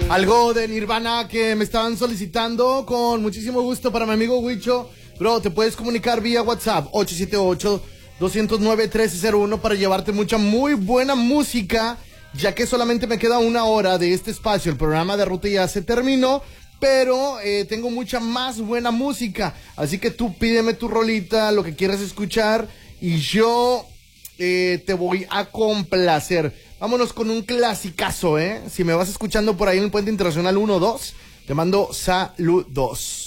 Algo de Nirvana que me estaban solicitando con muchísimo gusto para mi amigo Huicho. Bro, te puedes comunicar vía WhatsApp 878-209-1301 para llevarte mucha muy buena música, ya que solamente me queda 1 hora de este espacio. El programa de ruta ya se terminó, pero tengo mucha más buena música. Así que tú pídeme tu rolita, lo que quieras escuchar, y yo te voy a complacer. Vámonos con un clasicazo, Si me vas escuchando por ahí en el Puente Internacional 1-2, te mando saludos.